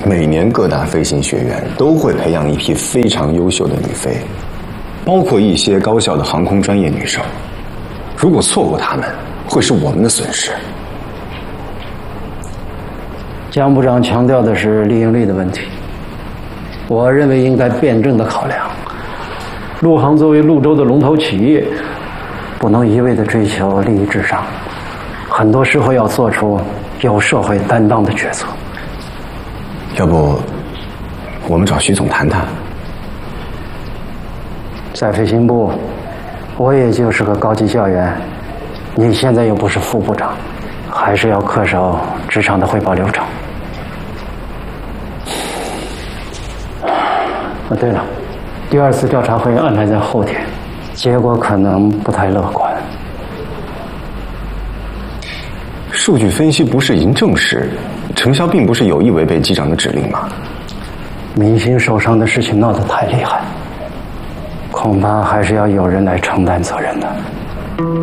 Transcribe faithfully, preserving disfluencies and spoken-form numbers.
每年各大飞行学院都会培养一批非常优秀的女飞，包括一些高校的航空专业女生。如果错过她们，会是我们的损失。 江部长强调的是利用率的问题，我认为应该辩证的考量。陆航作为潞州的龙头企业，不能一味的追求利益至上，很多时候要做出有社会担当的决策。 要不，我们找徐总谈谈。 在飞行部，我也就是个高级教员，你现在又不是副部长，还是要恪守职场的汇报流程。哦，对了，第二次调查会安排在后天，结果可能不太乐观。 数据分析不是已经证实，程潇并不是有意违背机长的指令吗？ 明星受伤的事情闹得太厉害，恐怕还是要有人来承担责任的。